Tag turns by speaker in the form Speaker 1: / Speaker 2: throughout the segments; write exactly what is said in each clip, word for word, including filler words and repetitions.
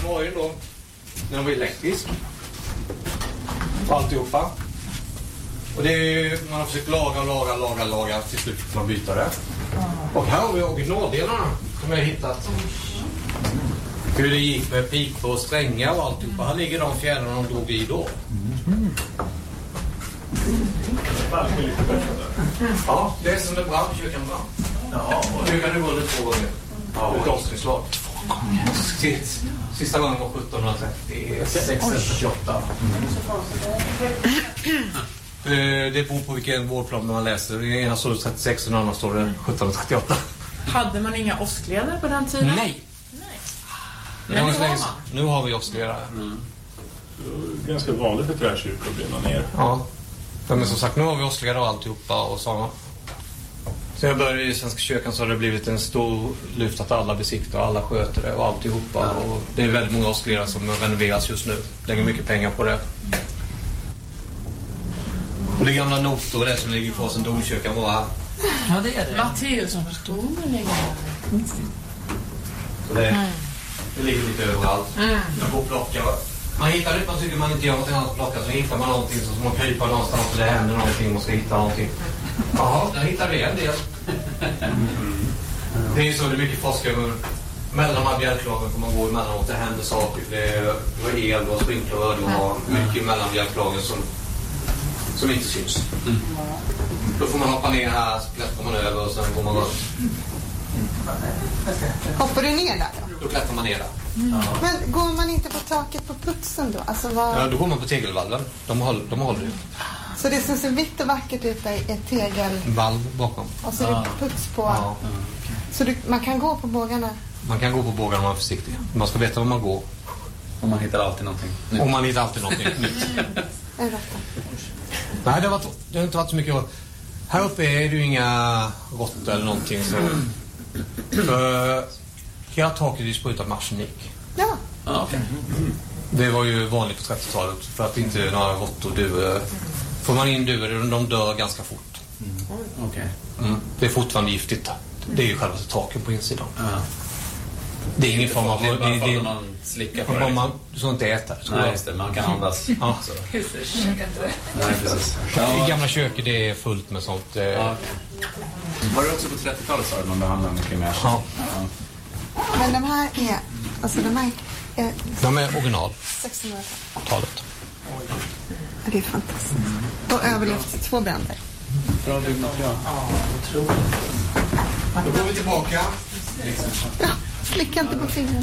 Speaker 1: armorien då. Den var elektrisk. Alltihopa. Och det är, man har försökt laga, laga, laga, laga. Till slut får man byta det. Och här har vi originaldelarna som jag har hittat. Hur det gick med pikor och strängar och alltihopa. Här ligger de fjädrarna de drog i då. Mm. Ja, det är som det brann, kyrkan brann. Ja, kyrkan är vunnit två gånger. Ja, ett avsnittslag. Två gånger. Sist, sista gången var sjuttonhundratrettiosex eller trettioåtta. Mm. Det beror på vilken vårdplan man läser. I ena står det trettiosex och den andra står det sjuttonhundratrettioåtta.
Speaker 2: Hade man inga åskledare på den tiden?
Speaker 1: Nej.
Speaker 2: Nej.
Speaker 1: Men nu, har man. nu har vi åskledare. Mm.
Speaker 3: Ganska vanligt att träkyrkor brinna ner.
Speaker 1: Ja. Men som sagt, nu har vi åskledare och alltihopa och sådana. Så jag började i Svenska kyrkan så har det blivit en stor lyft att alla besiktar och alla sköter det och alltihopa. Ja. Och det är väldigt många åskledare som renoveras just nu. Lägger mycket pengar på det. Och det gamla notor det som ligger på som domkyrkan var här.
Speaker 2: Ja, det är det. Matteus som förstår ligger här.
Speaker 1: Så det, mm. det ligger lite överallt. Mm. Jag får plocka. Man hittar det, man tycker man inte gör någonting annat plocka, så hittar man någonting så man krypar någonstans och det händer någonting och man ska hitta någonting. Jaha, där hittar vi en del. Det är ju så, det är mycket forskare mellan de här bjälklagen får man gå emellanåt, det händer saker. Det var el och sprinkler och har mycket mellan bjälklagen som, som inte syns. Mm. Då får man hoppa ner här, så klättrar man över och sen går man runt.
Speaker 4: Hoppar du ner där då?
Speaker 1: Då klättrar man ner där.
Speaker 4: Mm. Ja. Men går man inte på taket på putsen då? Alltså vad...
Speaker 1: Ja, då går man på tegelvalven. De håller, de håller ju.
Speaker 4: Så det som ser vitt och vackert ut är ett tegelvalv
Speaker 1: bakom.
Speaker 4: Och så är det puts på. Ja. Så du, man kan gå på bågarna?
Speaker 1: Man kan gå på bågarna om man är försiktig. Man ska veta var man går.
Speaker 5: Och man hittar alltid någonting nytt.
Speaker 1: Och man hittar alltid någonting nytt.
Speaker 4: Nej,
Speaker 1: det har, varit, det har inte varit så mycket rått. Här uppe är det ju inga råttor eller någonting. Så, för hela taket är sprutat med arsenik.
Speaker 4: Ja.
Speaker 5: Ah, okay.
Speaker 1: Det var ju vanligt på trettiotalet för att inte några råttor dör. Får man in duvor, de dör ganska fort.
Speaker 5: Mm. Okay.
Speaker 1: Mm. Det är fortfarande giftigt. Det är ju själva taken på insidan.
Speaker 5: Ah.
Speaker 1: Det är ingen form av...
Speaker 5: Det är bara det, det, man slickar på det.
Speaker 1: Man, du ska inte äta.
Speaker 5: Så nej, just det. Man kan andas.
Speaker 1: Ja.
Speaker 5: Nej, precis.
Speaker 1: Ja. I gamla kök det är fullt med sånt. Ja, okay.
Speaker 5: Var det också på trettiotalet så att man behandlar mycket mer?
Speaker 1: Ja.
Speaker 5: Ja.
Speaker 4: Men de här är... Alltså de här är...
Speaker 1: De är original.
Speaker 4: sextonhundratalet. Det är fantastiskt. Och överlevt två bränder.
Speaker 5: Bra byggmaterial.
Speaker 1: Ja, otroligt. Då går vi tillbaka.
Speaker 4: Ja, slicka inte på fingrarna.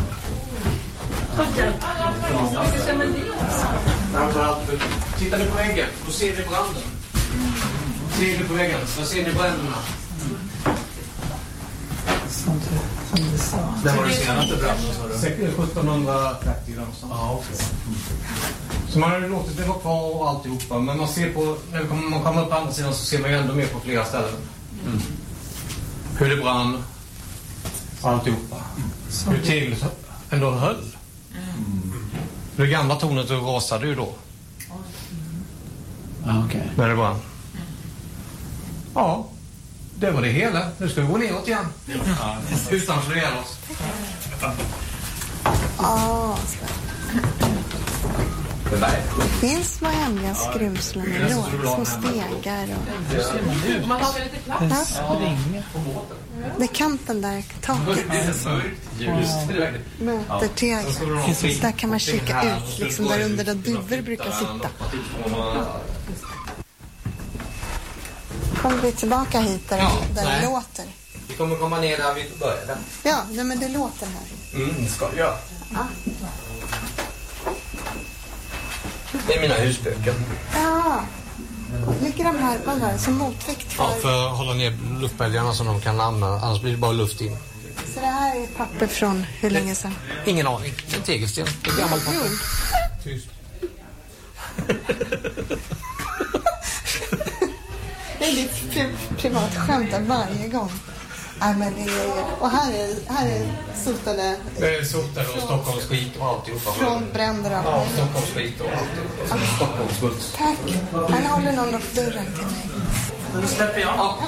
Speaker 1: Tittar ni på väggen, då ser ni branden. Ser ni på väggen, så ser ni bränderna.
Speaker 2: Som du, som du sa.
Speaker 1: Det var det senaste branden. sjuttonhundratrettio. Ja, också. Så man har ju låtit det vara kvar och alltihopa. Men man ser på, när man kommer upp på andra sidan så ser man ju ändå mer på flera ställen. Mm. Hur det brann. Alltihopa. Mm. Hur till ändå höll. Mm. Det gamla tornet rasade ju då.
Speaker 5: Mm. Ah, okay.
Speaker 1: När det brann. Ja, det var det hela. Nu ska vi gå neråt igen. Ja, utan att slå ihjäl oss.
Speaker 4: Ja,
Speaker 1: det,
Speaker 4: det finns små hemliga skrymslen i låg, små stegar och...
Speaker 2: Man har lite plats.
Speaker 4: Ja. Det är kanten där, taket. Möter tegel. Där kan man kika ut, liksom där under där duvor brukar sitta. Kommer vi tillbaka hit där, ja, där det låter?
Speaker 1: Vi kommer komma ner där vi började.
Speaker 4: Ja, nej, men det låter här.
Speaker 1: Mm, det ska jag.
Speaker 4: Ja.
Speaker 1: Det är mina husböcker.
Speaker 4: Ja. Ligger de här, vad var det, som motvikt för...
Speaker 1: Ja, för att hålla ner luftbälgarna som de kan använda. Annars blir det bara luft in.
Speaker 4: Så det här är papper från hur länge sedan?
Speaker 1: Ingen aning. En tegelsten. Det är gammalt papper. Tyst.
Speaker 4: Det är ditt pri- privat skämt varje gång. Nej, men det är... Och här är, här är sotade...
Speaker 1: Det är sotade och Stockholms skit och alltihopa.
Speaker 4: Från bränder och...
Speaker 1: Ja, Stockholms skit och alltihopa. Ah. Stockholms smuts.
Speaker 4: Tack. Han håller någon upp dörren till mig.
Speaker 2: Nu släpper jag.
Speaker 1: Ja,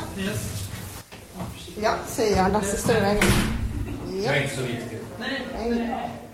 Speaker 4: ja säger jag. Lasse står i vägen.
Speaker 1: Ja. Det är inte så viktigt.
Speaker 4: Nej.